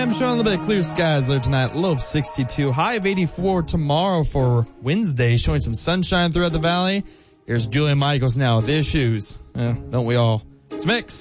I'm showing a little bit of clear skies there tonight. Low of 62. High of 84 tomorrow for Wednesday. Showing some sunshine throughout the valley. Here's Julia Michaels now with Issues. Don't we all? It's Mix.